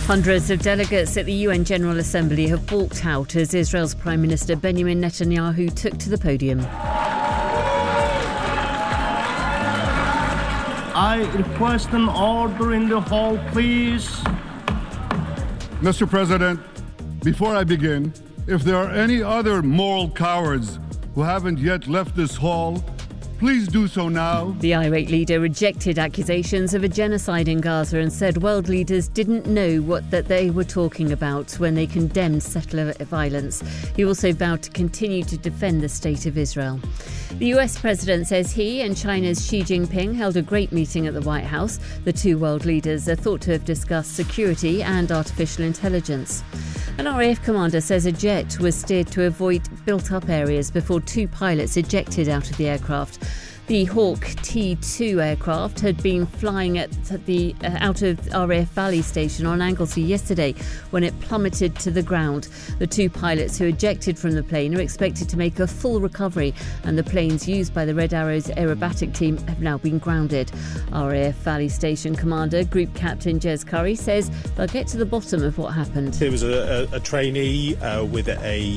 Hundreds of delegates at the UN General Assembly have walked out as Israel's Prime Minister Benjamin Netanyahu took to the podium. I request an order in the hall, please. Mr. President, before I begin, if there are any other moral cowards who haven't yet left this hall, please do so now. The irate leader rejected accusations of a genocide in Gaza and said world leaders didn't know what that they were talking about when they condemned settler violence. He also vowed to continue to defend the state of Israel. The US president says he and China's Xi Jinping held a great meeting at the White House. The two world leaders are thought to have discussed security and artificial intelligence. An RAF commander says a jet was steered to avoid built-up areas before two pilots ejected out of the aircraft. The Hawk T2 aircraft had been flying out of RAF Valley Station on Anglesey yesterday when it plummeted to the ground. The two pilots who ejected from the plane are expected to make a full recovery, and the planes used by the Red Arrows aerobatic team have now been grounded. RAF Valley Station Commander Group Captain Jez Curry says they'll get to the bottom of what happened. It was a trainee with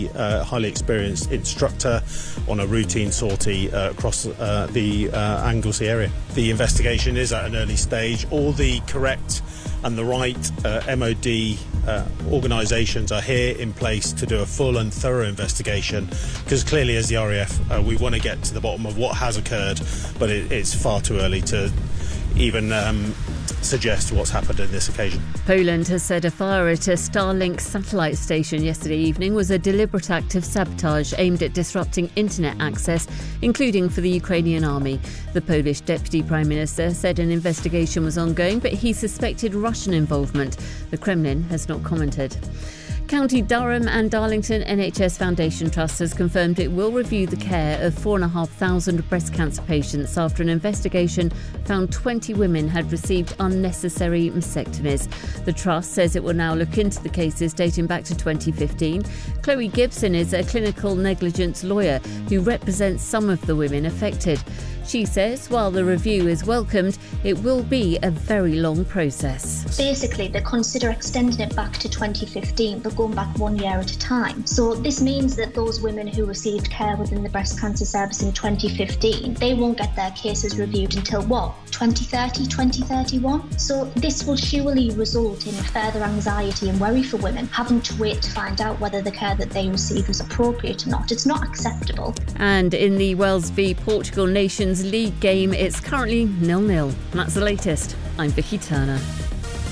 a highly experienced instructor on a routine sortie across the Anglesey area. The investigation is at an early stage. All the correct and the right MOD organisations are here in place to do a full and thorough investigation, because clearly as the RAF we want to get to the bottom of what has occurred, but it's far too early to even suggest what's happened in this occasion. Poland has said a fire at a Starlink satellite station yesterday evening was a deliberate act of sabotage aimed at disrupting internet access, including for the Ukrainian army. The Polish Deputy Prime Minister said an investigation was ongoing, but he suspected Russian involvement. The Kremlin has not commented. County Durham and Darlington NHS Foundation Trust has confirmed it will review the care of 4,500 breast cancer patients after an investigation found 20 women had received unnecessary mastectomies. The Trust says it will now look into the cases dating back to 2015. Chloe Gibson is a clinical negligence lawyer who represents some of the women affected. She says while the review is welcomed, it will be a very long process. Basically, they consider extending it back to 2015, but going back 1 year at a time. So this means that those women who received care within the breast cancer service in 2015, they won't get their cases reviewed until 2030, 2031? So this will surely result in further anxiety and worry for women, having to wait to find out whether the care that they received was appropriate or not. It's not acceptable. And in the Wales v Portugal Nations League game, it's currently 0-0. That's the latest. I'm Vicky Turner.